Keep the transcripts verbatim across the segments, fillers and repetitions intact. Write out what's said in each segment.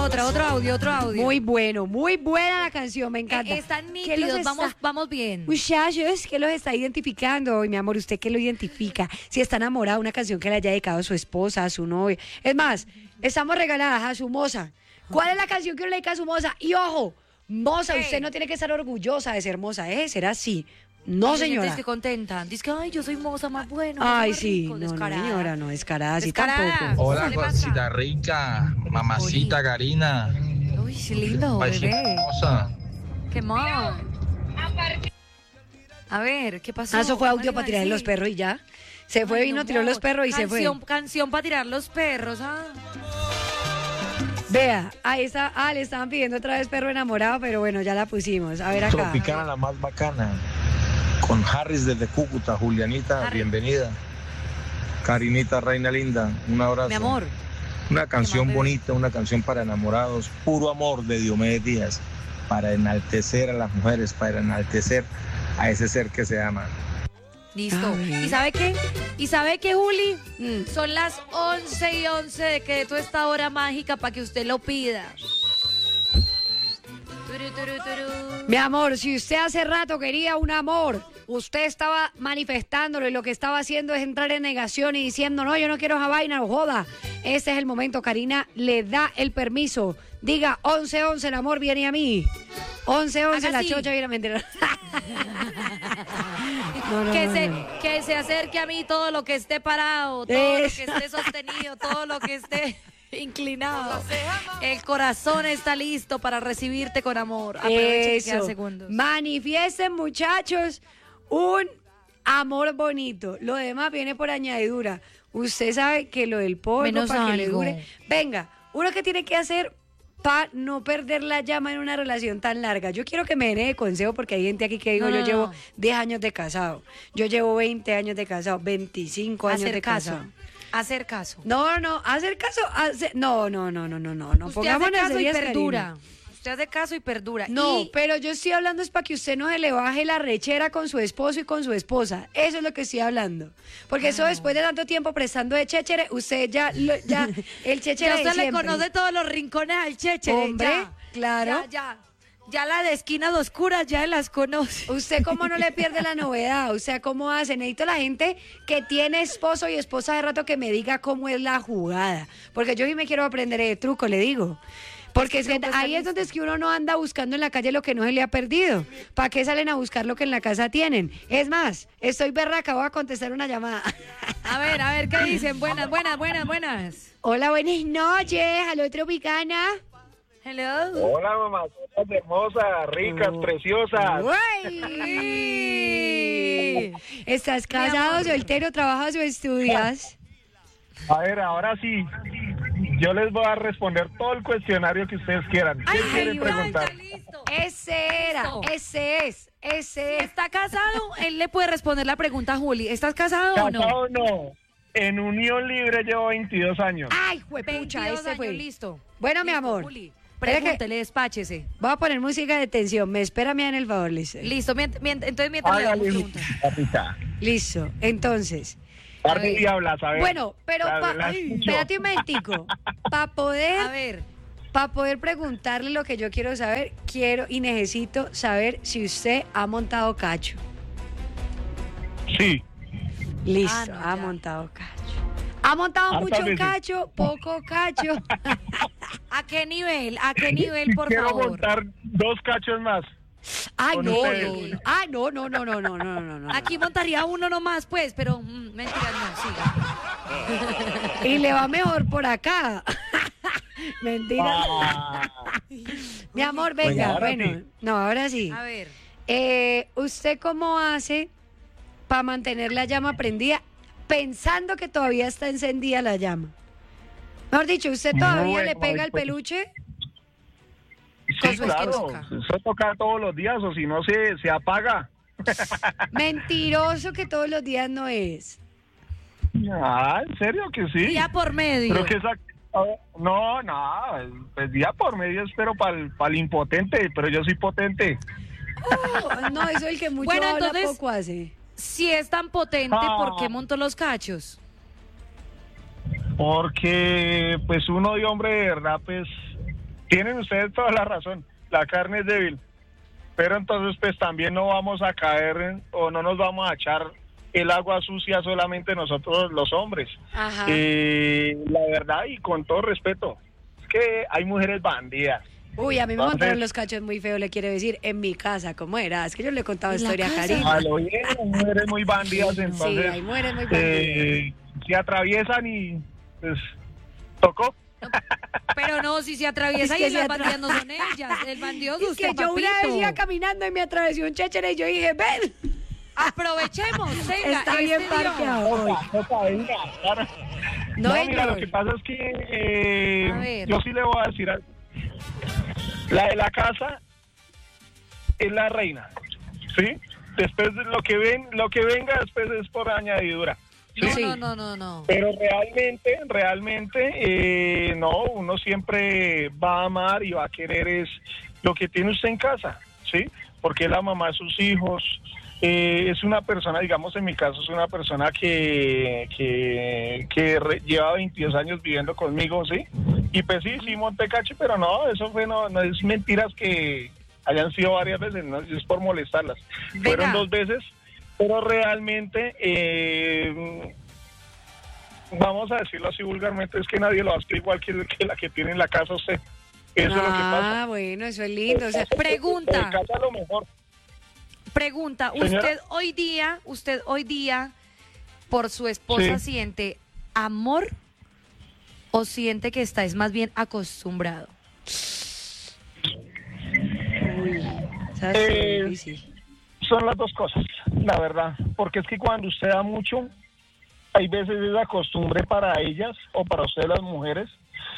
otra, otro audio, otro audio. Muy bueno, muy buena la canción, me encanta. Eh, están ¿Qué los nítidos, está- vamos, vamos bien. Muchachos, ¿qué los está identificando hoy, mi amor? ¿Usted qué lo identifica? Si está enamorado, una canción que le haya dedicado a su esposa, a su novio. Es más, estamos regaladas a su moza. ¿Cuál es la canción que le dedica a su moza? Y ojo, moza, ¿Qué? usted no tiene que estar orgullosa de ser moza, ¿eh? Será así. No, Hay gente señora. que contenta. Dice que, ay, yo soy moza más bueno. Ay, más sí. rico, No, no, descarada. señora, no, descarada, así Descarada. tampoco. ¿Qué Hola, le pasa? cosita rica, mamacita Karina, Uy, sí, lindo, paisita bebé. hermosa. Qué mal. A ver, ¿qué pasó? Ah, eso fue audio María, para tirar sí. los perros y ya. Se fue, Ay, vino, no, tiró los amor. perros y se fue. Canción, canción para tirar los perros, ¿ah? Vea, ahí está. Ah, le estaban pidiendo otra vez perro enamorado, pero bueno, ya la pusimos. A ver acá. Tropicana la más bacana. Con Harris desde Cúcuta, Julianita, Harris. bienvenida. Karinita, reina linda, un abrazo. Mi amor. Una canción bebé? bonita, una canción para enamorados, puro amor de Diomedes Díaz, para enaltecer a las mujeres, para enaltecer a ese ser que se ama. Listo. Ay. ¿Y sabe qué? ¿Y sabe qué, Juli? Mm. Son las once y once de que de toda esta hora mágica para que usted lo pida. Turu, turu, turu. Mi amor, si usted hace rato quería un amor, usted estaba manifestándolo y lo que estaba haciendo es entrar en negación y diciendo, no, yo no quiero esa vaina, no joda. Ese es el momento, Karina le da el permiso. Diga, once once, el amor viene a mí. once once, Haga la así. chocha viene a mentir. No, no, Que no, se, no. que se acerque a mí todo lo que esté parado, todo Eso. lo que esté sostenido, todo lo que esté inclinado. El corazón está listo para recibirte con amor. Aproveche que quedan Eso. segundos. Manifiesten, muchachos, un amor bonito. Lo demás viene por añadidura. Usted sabe que lo del polvo, Menos para que le algo. dure. Venga, uno que tiene que hacer para no perder la llama en una relación tan larga. Yo quiero que me den de consejo porque hay gente aquí que digo, No, no, yo llevo no. diez años de casado. Yo llevo veinte años de casado, veinticinco años Hacer de caso. casado. Hacer caso. No, no, hacer caso, hacer- no, no, no, no, no, no, no. Usted hace Pongámonos caso y serias, perdura. Karina. Usted hace caso y perdura. No, Y- pero yo estoy hablando es para que usted no se le baje la rechera con su esposo y con su esposa. Eso es lo que estoy hablando. Porque eso después de tanto tiempo prestando de chéchere, usted ya, lo- ya el chéchere ya de usted le siempre. conoce todos los rincones al cheche. Hombre, ya. claro. Ya, ya. Ya la de esquinas oscuras ya las conoce. ¿Usted cómo no le pierde la novedad? O sea, ¿cómo hace? Necesito la gente que tiene esposo y esposa de rato que me diga cómo es la jugada. Porque yo sí me quiero aprender de truco, le digo. Porque es que truco está ahí es listo. donde es que uno no anda buscando en la calle lo que no se le ha perdido. ¿Para qué salen a buscar lo que en la casa tienen? Es más, estoy berraca, voy a contestar una llamada. A ver, a ver, ¿qué dicen? Buenas, buenas, buenas, buenas. Hola, buenas noches. Aló, Tropicana. Hello. Hola, mamacitas hermosas, ricas, preciosas. Uy. ¿Estás casado, soltero, trabajas o estudias? A ver, ahora sí, yo les voy a responder todo el cuestionario que ustedes quieran. ¿Qué Ay, quieren ay, preguntar? ya, listo. Ese era, Eso. ese es, ese Si es. está casado, él le puede responder la pregunta a Juli. ¿Estás casado o no? ¿Casado o no? En unión libre llevo veintidós años. Ay, juepucha, veintidós ese fue. años, listo. Bueno, mi Listo, amor. Juli, Espera que- pregúntele, despáchese. Voy a poner música de tensión. Me espera, me dan el favor, listo. Listo, mient- mient- entonces mientras le damos Hágale, preguntas. papita. Listo, entonces. Parte y hablas, a ver. Bueno, pero La- pa- la ay, escucho. espérate un momentico. Para A poder, ver, para poder preguntarle lo que yo quiero saber, quiero y necesito saber si usted ha montado cacho. Sí. Listo, Ah, no, ha ya. montado cacho. ¿Ha montado Hartas mucho veces. cacho, poco cacho? ¿a qué nivel? ¿A qué nivel, por Quiero favor? montar dos cachos más. Ay, Con no, ustedes. no, no. Ay, no, no, no, no, no, no, no, no. Aquí montaría uno nomás, pues, pero mm, mentira, no, siga. Y le va mejor por acá. Mentira. Ah, Mi amor, Bueno, venga, ahora bueno. sí. No, ahora sí. A ver, Eh, ¿Usted cómo hace para mantener la llama prendida pensando que todavía está encendida la llama? Mejor dicho, ¿usted todavía Bueno, le pega el pues- peluche? sí, su claro. esposa. Eso toca todos los días o si no se, se apaga. Mentiroso que todos los días no es. Ah, ¿en serio que sí? día por medio. Pero que esa... No, no, pues día por medio espero para el impotente, pero yo soy potente. Oh, no, eso el que mucho Bueno, habla entonces- poco hace. Si es tan potente, Ah. ¿por qué montó los cachos? Porque pues uno de hombre de verdad pues Tienen ustedes toda la razón, la carne es débil, pero entonces pues también no vamos a caer en, o no nos vamos a echar el agua sucia solamente nosotros los hombres. Ajá. Eh, la verdad y con todo respeto, es que hay mujeres bandidas. Uy, a mí me Entonces- montaron los cachos muy feo, le quiere decir, en mi casa, ¿cómo era? Es que yo le he contado ¿En la historia a casa? Karina. A lo bien, hay mujeres muy bandidas, Sí, entonces hay mujeres muy bandidas. eh, se atraviesan y pues tocó. Pero no, si se atraviesa Es que y se las atra- bandidas no son ellas. El bandido es Es usted, que yo una vez papito. iba caminando y me atravesó un chéchere y yo dije, ven, Aprovechemos, venga, está bien este Dios. parqueado hoy. Toca, venga, claro. No, No, Héctor. mira, lo que pasa es que eh, A ver. yo sí le voy a decir algo. La de la casa es la reina, ¿sí? Después de lo que ven, lo que venga después es por añadidura. No, Sí. no, no, no, no. Pero realmente, realmente, eh, no, uno siempre va a amar y va a querer es lo que tiene usted en casa, ¿sí? Porque es la mamá de sus hijos, eh, es una persona, digamos en mi caso, es una persona que, que, que re- lleva veintidós años viviendo conmigo, ¿sí? Y pues sí, sí monté cacho, pero no, eso fue, no, no es mentiras que hayan sido varias veces, no es por molestarlas. Venga. Fueron dos veces, pero realmente, eh, vamos a decirlo así vulgarmente, es que nadie lo hace igual que, que la que tiene en la casa usted. Eso es lo que pasa. Ah, bueno, eso es lindo. O sea, Pregunta. En casa lo mejor. Pregunta, Señora. usted hoy día, usted hoy día, por su esposa, Sí. ¿siente amor o siente que está es más bien acostumbrado? uy, ¿sabes qué? Eh, Difícil. Son las dos cosas, la verdad. Porque es que cuando usted da mucho, hay veces es la costumbre para ellas o para ustedes las mujeres,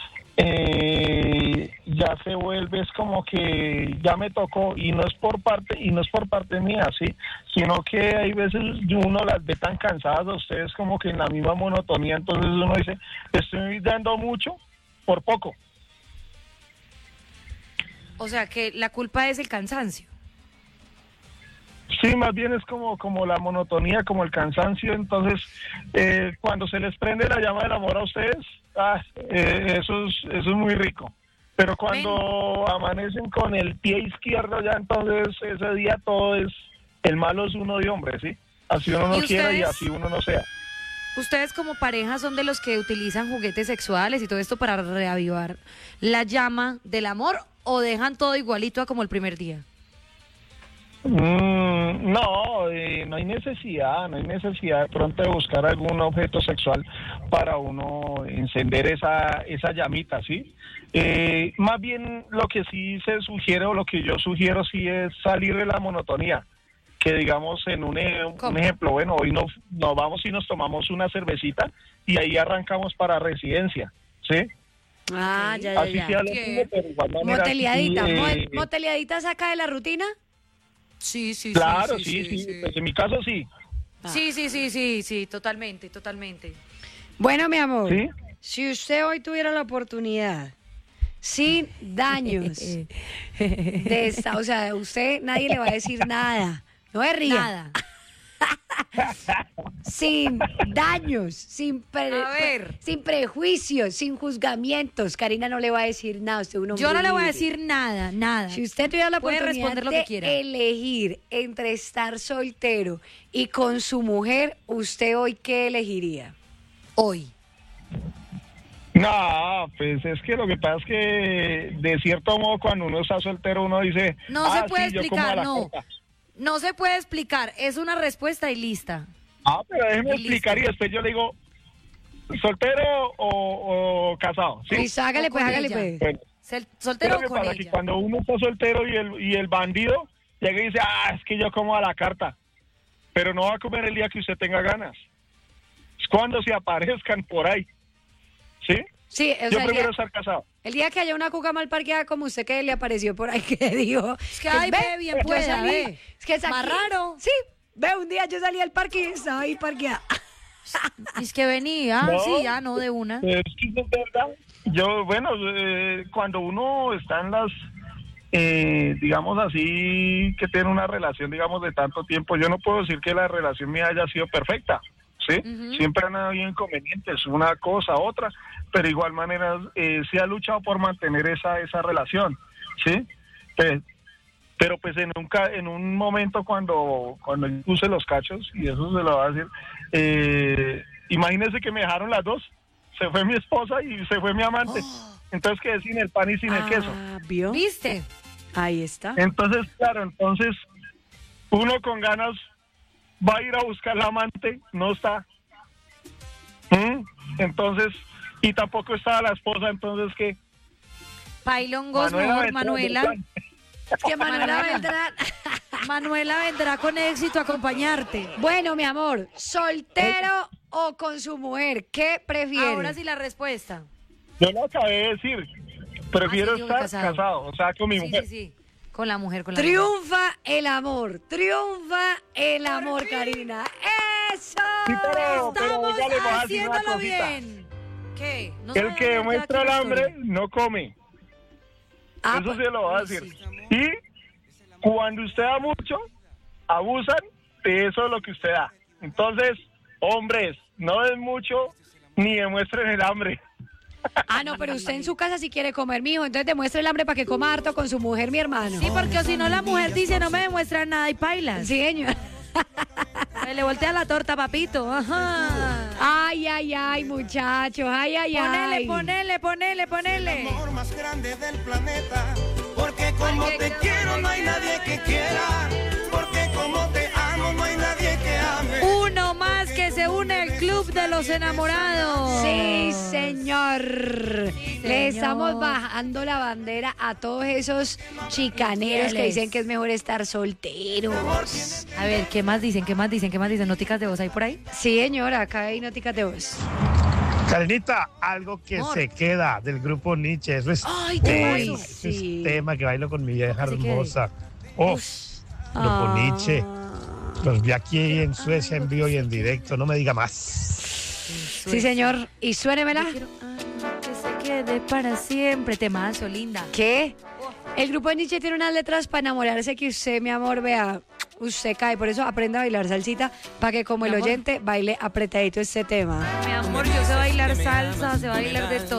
eh, ya se vuelve, es como que ya me tocó y no es por parte y no es por parte mía, sí, sino que hay veces uno las ve tan cansadas a ustedes como que en la misma monotonía, entonces uno dice, estoy dando mucho por poco. O sea, que la culpa es el cansancio. Sí, más bien es como, como la monotonía, como el cansancio. Entonces, eh, cuando se les prende la llama del amor a ustedes, ah, eh, eso, es, eso es muy rico. Pero cuando amanecen con el pie izquierdo, ya entonces ese día todo es, el malo es uno de hombre, ¿sí? Así uno no ¿Y quiera y ustedes? así uno no sea. ¿Ustedes como pareja son de los que utilizan juguetes sexuales y todo esto para reavivar la llama del amor o dejan todo igualito a como el primer día? Mm, no, eh, no hay necesidad, no hay necesidad de pronto de buscar algún objeto sexual para uno encender esa, esa llamita, ¿sí? Eh, más bien lo que sí se sugiere o lo que yo sugiero sí es salir de la monotonía, que digamos en un, e- un ¿Cómo? ejemplo, bueno, hoy nos, nos vamos y nos tomamos una cervecita y ahí arrancamos para residencia, ¿sí? Ah, ya, ya, Así ya. sea lo ¿Qué? mismo, pero de igual manera, Moteleadita. sí, Mo- eh, ¿Moteleadita saca de la rutina? Sí, sí, claro, sí, sí, pues en mi caso sí, Sí, sí, sí, sí, sí, totalmente, totalmente. Bueno, mi amor, ¿sí? si usted hoy tuviera la oportunidad, sin daños, de esta, o sea, usted nadie le va a decir nada, no es ría. Nada. Sin daños, sin, pre- A ver. sin prejuicios, sin juzgamientos. Karina no le va a decir nada. Usted es un hombre Yo no le voy a libre. decir nada, nada. Si usted tuviera la Puede oportunidad responder lo de que quiera. elegir entre estar soltero y con su mujer, ¿usted hoy qué elegiría? Hoy. No, pues es que lo que pasa es que de cierto modo cuando uno está soltero uno dice... No "Ah, se puede sí, yo como a explicar, la no. carta". No se puede explicar, es una respuesta y lista. Ah, pero déjeme Y explicar y listo. después yo le digo, ¿soltero o, o casado? Sí. Listo, hágale O pues, con hágale ella. pues. Bueno, Sel- ¿Soltero ¿qué o con pasa? Que ella? cuando uno está soltero y el, y el bandido llega y dice, ah, es que yo como a la carta, pero no va a comer el día que usted tenga ganas. Es cuando se aparezcan por ahí, ¿sí? Sí, o Yo sea, el prefiero día, estar casado. el día que haya una cuca mal parqueada como usted que le apareció por ahí que dijo... Es que, ay, ve, ve, bien yo pueda, salí, ve. Es que es Más aquí. raro. Sí, ve, un día yo salí al parque y estaba ahí parqueada. Es que venía, No. sí, ya, no de una. Es que es verdad. Yo, bueno, eh, cuando uno está en las, eh, digamos así, que tiene una relación, digamos, de tanto tiempo, yo no puedo decir que la relación mía haya sido perfecta, ¿sí? Ujú. Siempre han habido inconvenientes, una cosa, otra, pero de igual manera eh, se ha luchado por mantener esa esa relación, ¿sí? Pues, pero pues en un ca- en un momento cuando cuando yo puse los cachos, y eso se lo voy a decir, eh, imagínense que me dejaron las dos, se fue mi esposa y se fue mi amante, entonces quedé sin el pan y sin el queso. Ah, ¿vio? ¿Viste? Ahí está. Entonces, claro, entonces uno con ganas va a ir a buscar la amante, no está. ¿Mm? Entonces, y tampoco estaba la esposa, entonces ¿qué? Pailongos, Manuela mejor, vendrá, Manuela. ¿verdad? Es que Manuela Manuela. vendrá. Manuela vendrá con éxito a acompañarte. Bueno, mi amor, ¿soltero o con su mujer? ¿Qué prefiere? Ahora sí la respuesta. Yo lo acabé de decir, prefiero Ah, sí, yo estar casado. casado. o sea, con mi Sí, mujer. sí, sí. Con la mujer, con la mujer. Triunfa el amor, triunfa el amor, Karina. ¡Eso! Sí, pero, pero Estamos oiga, le voy a decir una haciéndolo cosita. bien. ¿Qué? ¿No El sabe que ya demuestra aquí el la hambre historia? no come. Ah, Eso sí lo voy a uy, decir. sí. Y cuando usted da mucho, abusan de eso de lo que usted da. Entonces, hombres, no den mucho ni demuestren el hambre. Ah, no, pero usted en su casa sí quiere comer, mijo. Entonces demuestre el hambre para que coma harto con su mujer, mi hermano. Sí, porque si no la mujer dice no me demuestra nada y pailas. Sí, señor. Me le voltea la torta, papito. Ajá. Ay, ay, ay, muchachos. Ay, ay, Ponele, ay. ponele, ponele, ponele. amor más grande del planeta, porque como te quiero no hay nadie que quiera, porque como te amo no hay nadie que ame. Uno más que se une al club de los enamorados. Sí, señor. Le señor. estamos bajando la bandera a todos esos chicaneros que Fieles. dicen que es mejor estar solteros. A ver, ¿qué más dicen? ¿Qué más dicen? ¿Qué más dicen? ¿Noticas de voz ahí por ahí? Sí, señora, acá hay noticas de voz. Karenita, algo que Amor. se queda del grupo Nietzsche, eso es Ay, tema, ¿qué eso sí. es tema que bailo con mi vieja Así que- hermosa. Oh, grupo Ah. Nietzsche, los vi aquí en Suecia en vivo y en directo, no me diga más. Sí, señor. Y suénemela. Yo quiero algo que se quede para siempre. Temazo, linda. ¿Qué? El grupo de Nietzsche tiene unas letras para enamorarse que usted, mi amor, vea, usted cae. Por eso aprenda a bailar salsita para que como Mi el amor. oyente baile apretadito este tema. Mi amor, yo sé bailar salsa, sé bailar de todo.